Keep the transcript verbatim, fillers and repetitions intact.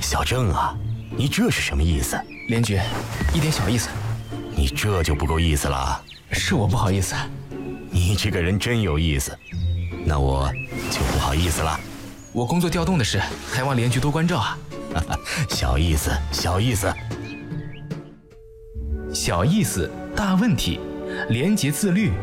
小郑啊，你这是什么意思？ 连局，一点小意思。 你这就不够意思了。 是我不好意思。 你这个人真有意思，那我就不好意思了。 我工作调动的事，还望连局多关照啊。 小意思，小意思。 小意思，大问题。廉洁自律